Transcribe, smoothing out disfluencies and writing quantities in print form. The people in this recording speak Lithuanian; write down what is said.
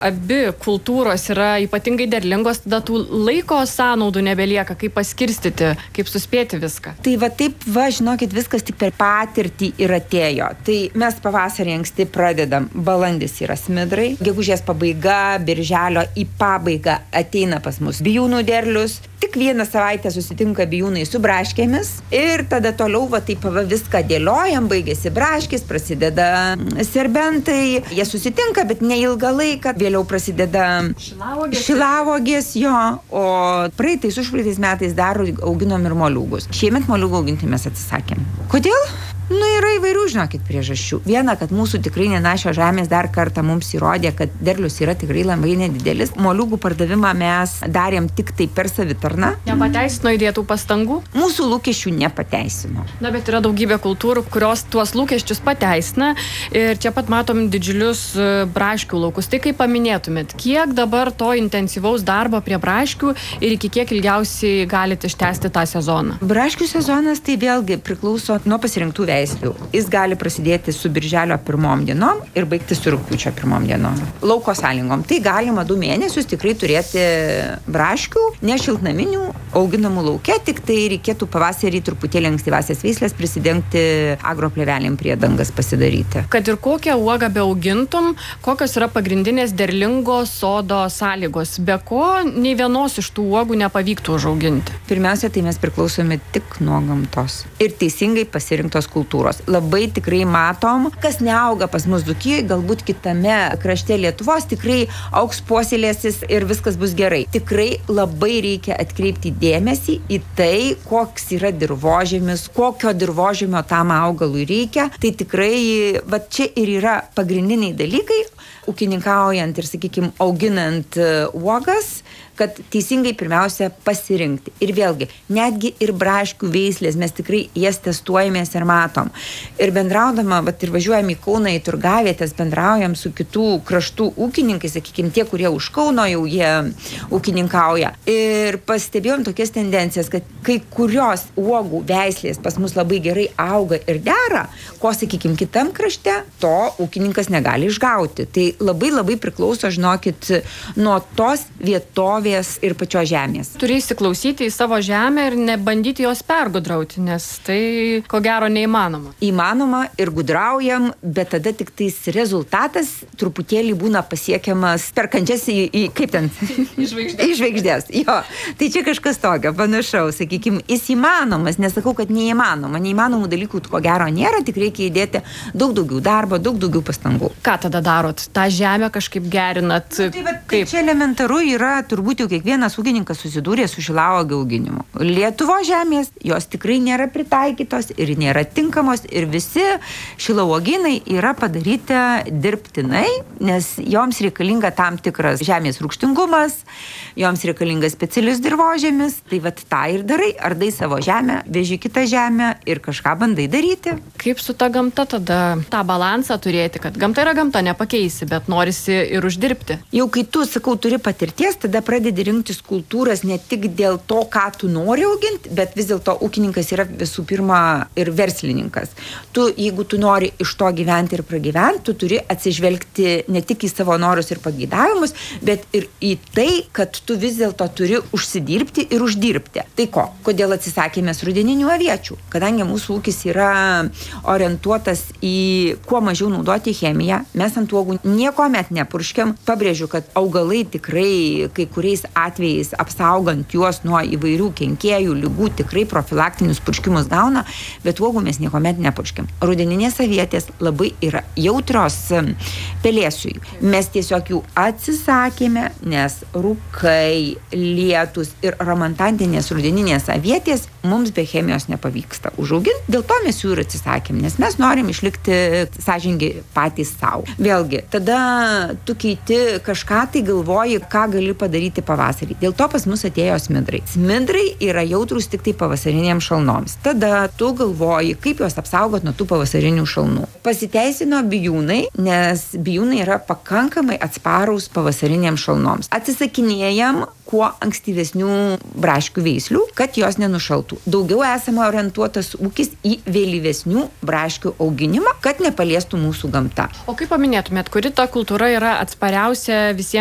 abi kultūros yra ypatingai derlingos, tada tų laiko sąnaudų nebelieka, kaip paskirstyti, kaip suspėti viską. Tai va taip, žinokit, viskas tik per patirtį ir atėjo. Tai mes pavasarį anksti pradedam, balandis yra smidrai, gegužės pabaiga, birželio į pabaigą ateina pas mus bijūnų derlius, tik vieną savaitę susitinka bijūnai su braškėmis ir tada toliau va taip viską dėliojam, baigėsi braškės, prasideda serbentai, jie susitinka, bet neilgą laiką, vėliau prasideda šilavogės, jo, o praeitais užpraeitais metais dar auginom ir moliūgus. Šiemet moliūgų auginti mes atsisakėm. Kodėl? Yra įvairių, žinokit, priežasčių. Viena, kad mūsų tikrai nenašios žemės dar kartą mums įrodė, kad derlius yra tikrai labai nedidelis. Moliūgų pardavimą mes darėm tik tai per savitarną. Nepateisino įdėtų pastangų? Mūsų lūkesčių nepateisino. Na, bet yra daugybė kultūrų, kurios tuos lūkesčius pateisina. Ir čia pat matom didžiulius braškių laukus. Tai kaip paminėtumėt, kiek dabar to intensyvaus darbo prie braškių ir iki kiek ilgiausiai galite ištęsti tą sezoną? Braškių sezonas tai vėlgi priklauso nuo pasirinktų veislių. Jis gali prasidėti su birželio 1 dienom ir baigti su rugpjūčio 1 dienom. Lauko sąlygom. Tai galima 2 mėnesius tikrai turėti braškių, ne šiltnaminių, auginamų lauke, tik tai reikėtų pavasarį truputėlį ankstyvasias veislės prisidengti agroplevelėm priedangas pasidaryti. Kad ir kokią uogą beaugintum, kokios yra pagrindinės derlingos sodo sąlygos, be ko nei vienos iš tų uogų nepavyktų užauginti? Pirmiausia, tai mes priklausome tik nuo gamtos ir teisingai pasirinktos kultūros. Labai tikrai matom, kas neauga pas mus Dzūkijoje, galbūt kitame krašte Lietuvos tikrai augs, puoselėsis ir viskas bus gerai. Tikrai labai reikia atkreipti dėmesį į tai, koks yra dirvožemis, kokio dirvožemio tam augalui reikia. Tai tikrai, va čia ir yra pagrindiniai dalykai, ūkininkaujant ir, sakykime, auginant uogas, kad teisingai pirmiausia pasirinkti. Ir vėlgi, netgi ir braškių veislės, mes tikrai jas testuojamės ir matom. Ir bendraudama, ir važiuojam į Kauną, į turgavietės, bendraujam su kitų kraštų ūkininkai, sakykime, tie, kurie už Kauno jau jie ūkininkauja. Ir pastebėjom tokias tendencijas, kad kai kurios uogų veislės pas mus labai gerai auga ir dera, ko, sakykime, kitam krašte, to ūkininkas negali išgauti. Tai labai priklauso, žinokit, nuo tos vietovės ir pačios žemės. Turi įsiklausyti į savo žemę ir nebandyti jos pergudrauti, nes tai ko gero neįmanoma. Įmanoma ir gudraujam, bet tada tik tais rezultatas truputėlį būna pasiekiamas per kančias į kaip ten? Į žvaigždės. Jo. Tai čia kažkas tokio panašaus, sakykime, jis įmanomas, nesakau, kad neįmanoma. Neįmanomų dalykų ko gero nėra, tik reikia įdėti daug daugiau darbo, daug daugiau pastangų. Ką tada darot? tą žemę kažkaip gerinat? Tai čia elementaru yra, turbūt jau kiekvienas ūkininkas susidūrė su šilauogių auginimu. Lietuvos žemės, jos tikrai nėra pritaikytos ir nėra tinkamos ir visi šilauoginai yra padaryti dirbtinai, nes joms reikalinga tam tikras žemės rūgštingumas, joms reikalingas specialius dirvožėmis, tai vat tą ir darai, ardai savo žemę, veži kitą žemę ir kažką bandai daryti. Kaip su ta gamta tada tą balansą turėti, kad gamta yra gamta, nepakeisi, bet norisi ir uždirbti? Jau kai tu, sakau, turi patirties, tada pradedi rinktis kultūras ne tik dėl to, ką tu nori auginti, bet vis dėlto ūkininkas yra visų pirma ir verslininkas. Tu, jeigu tu nori iš to gyventi ir pragyventi, tu turi atsižvelgti ne tik į savo norus ir pageidavimus, bet ir į tai, kad tu vis dėlto turi užsidirbti ir uždirbti. Tai ko? Kodėl atsisakėme rudeninių aviečių? Kadangi mūsų ūkis yra orientuotas į kuo mažiau naudoti chemiją, mes ant uogų niekuomet nepurškiam. Pabrėžiu, kad augalai tikrai kai kuriais atvejais apsaugant juos nuo įvairių kenkėjų, ligų, tikrai profilaktinius purškimus gauna, bet uogų mes niekuomet nepurškiam. Rudeninės avietės labai yra jautrios pelėsiui. Mes tiesiog jų atsisakėme, nes rūkai, lietus ir romantantinės rudeninės avietės mums be chemijos nepavyksta užauginti. Dėl to mes jų ir atsisakėm, nes mes norim išlikti sąžingi patys savo. Vėlgi, tada tu keiti kažką, tai galvoji, ką gali padaryti pavasarį. Dėl to pas mus atėjo smidrai. Smidrai yra jautrus tik tai pavasarinėms šalnoms. Tada tu galvoji, kaip juos apsaugot nuo tų pavasarinių šalnų. Pasiteisino bijūnai, nes bijūnai yra pakankamai atsparūs pavasarinėms šalnoms. Atsisakinėjam kuo ankstyvesnių braškių veislių, kad jos nenušaltų. Daugiau esame orientuotas ūkis į vėlyvesnių braškių auginimą, kad nepaliestų mūsų gamta. O kaip paminėtumėt, kuri ta kultūra yra atspariausia visiems